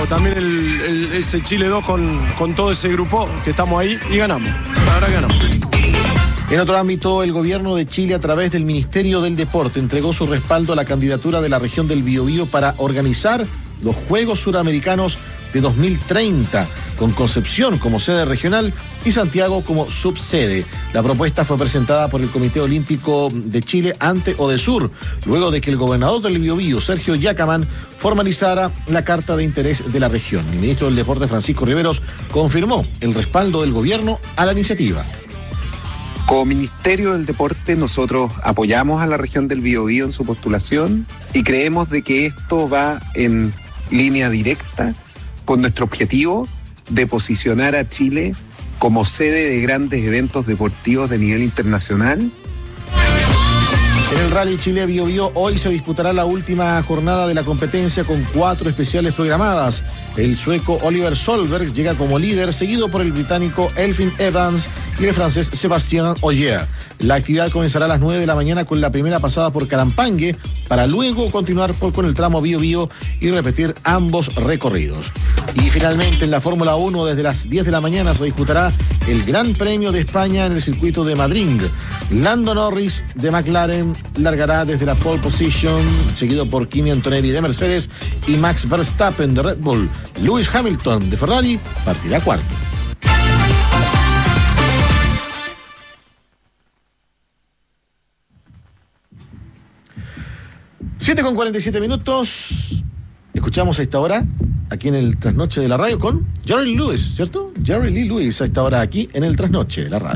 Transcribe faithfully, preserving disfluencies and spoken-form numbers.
también el, el, ese Chile dos con, con todo ese grupo que estamos ahí y ganamos. La verdad que ganamos. En otro ámbito, el gobierno de Chile, a través del Ministerio del Deporte, entregó su respaldo a la candidatura de la región del Biobío para organizar los Juegos Suramericanos de dos mil treinta, con Concepción como sede regional y Santiago como subsede. La propuesta fue presentada por el Comité Olímpico de Chile ante ODESUR, luego de que el gobernador del Biobío, Sergio Yacamán, formalizara la carta de interés de la región. El ministro del Deporte, Francisco Riveros, confirmó el respaldo del gobierno a la iniciativa. Como Ministerio del Deporte, nosotros apoyamos a la región del Biobío en su postulación y creemos de que esto va en línea directa con nuestro objetivo de posicionar a Chile como sede de grandes eventos deportivos de nivel internacional. En el Rally Chile Biobío hoy se disputará la última jornada de la competencia con cuatro especiales programadas. El sueco Oliver Solberg llega como líder, seguido por el británico Elfyn Evans y el francés Sébastien Ogier. La actividad comenzará a las nueve de la mañana con la primera pasada por Carampangue, para luego continuar por, con el tramo Biobío y repetir ambos recorridos. Y finalmente en la Fórmula uno, desde las diez de la mañana se disputará el Gran Premio de España en el circuito de Madrid. Lando Norris de McLaren largará desde la pole position, seguido por Kimi Antonelli de Mercedes y Max Verstappen de Red Bull. Lewis Hamilton de Ferrari partirá cuarto. siete con cuarenta y siete minutos. Escuchamos a esta hora, aquí en el Trasnoche de la Radio, con Jerry Lewis, ¿cierto? Jerry Lee Lewis a esta hora aquí en el Trasnoche de la Radio.